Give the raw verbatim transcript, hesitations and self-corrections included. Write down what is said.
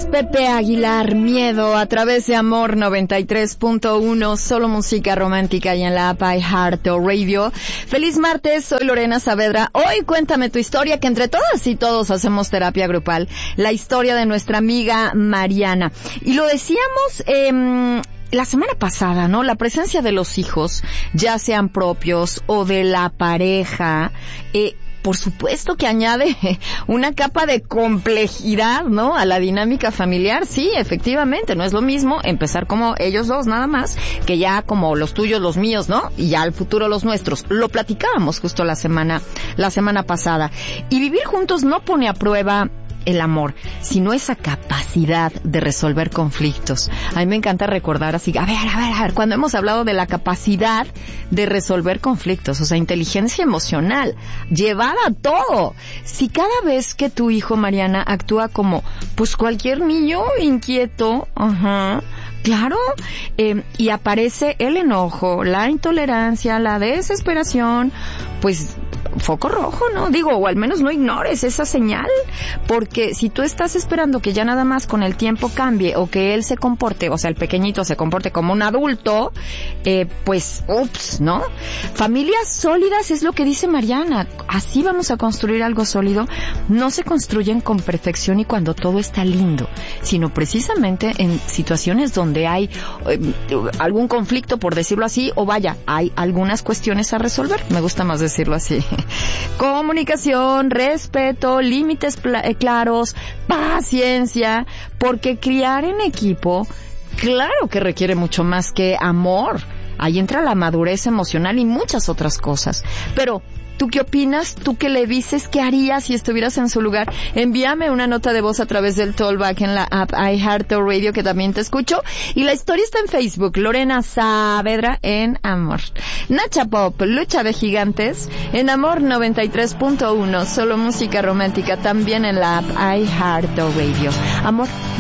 Pepe Aguilar, Miedo, a través de Amor noventa y tres punto uno, solo música romántica y en la app iHeartRadio. Feliz martes, soy Lorena Saavedra. Hoy cuéntame tu historia, que entre todas y todos hacemos terapia grupal. La historia de nuestra amiga Mariana. Y lo decíamos eh, la semana pasada, ¿no? La presencia de los hijos, ya sean propios o de la pareja, eh, por supuesto que añade una capa de complejidad, ¿no?, a la dinámica familiar. Sí, efectivamente, no es lo mismo empezar como ellos dos nada más, que ya como los tuyos, los míos, ¿no?, y ya al futuro los nuestros. Lo platicábamos justo la semana, la semana pasada. Y vivir juntos no pone a prueba el amor, sino esa capacidad de resolver conflictos. A mí me encanta recordar así, a ver, a ver, a ver, cuando hemos hablado de la capacidad de resolver conflictos, o sea, inteligencia emocional, llevada a todo. Si cada vez que tu hijo, Mariana, actúa como, pues cualquier niño inquieto, ajá, claro, eh, y aparece el enojo, la intolerancia, la desesperación, pues foco rojo, ¿no? Digo, o al menos no ignores esa señal, porque si tú estás esperando que ya nada más con el tiempo cambie o que él se comporte, o sea, el pequeñito se comporte como un adulto, eh, pues, ups, ¿no? Familias sólidas es lo que dice Mariana. Así vamos a construir algo sólido. No se construyen con perfección y cuando todo está lindo, sino precisamente en situaciones donde hay eh, algún conflicto, por decirlo así, o vaya, hay algunas cuestiones a resolver. Me gusta más decirlo así. Comunicación, respeto, límites pl- claros, paciencia, porque criar en equipo, claro que requiere mucho más que amor. Ahí entra la madurez emocional y muchas otras cosas. Pero, ¿tú qué opinas? ¿Tú qué le dices? ¿Qué harías si estuvieras en su lugar? Envíame una nota de voz a través del Tollback en la app iHeartRadio, que también te escucho. Y la historia está en Facebook, Lorena Saavedra en Amor. Nacha Pop, Lucha de Gigantes, en Amor noventa y tres punto uno, solo música romántica, también en la app iHeartRadio. Amor.